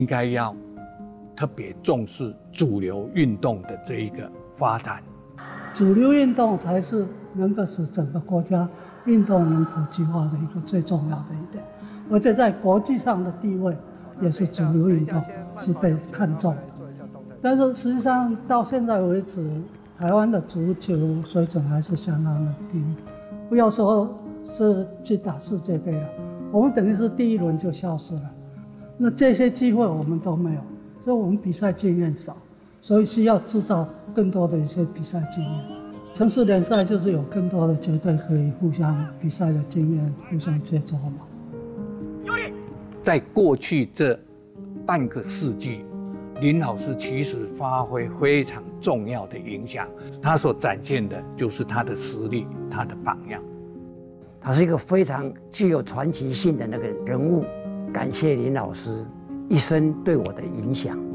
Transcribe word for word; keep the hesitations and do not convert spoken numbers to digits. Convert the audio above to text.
应该要特别重视主流运动的这一个发展。 主流运动才是能够使整个国家运动能普及化的一个最重要的一点，而且在国际上的地位也是主流运动是被看重的。但是实际上到现在为止，台湾的足球水准还是相当的低，不要说是去打世界杯了，我们等于是第一轮就消失了。那这些机会我们都没有，所以我们比赛经验少，所以需要制造更多的一些比赛经验。城市联赛就是有更多的球队可以互相比赛的经验，互相接触嘛。 在过去这半个世纪，林老师其实发挥非常重要的影响，他所展现的就是他的实力，他的榜样。 他是一个非常具有传奇性的那个人物。感谢林老师一生对我的影响。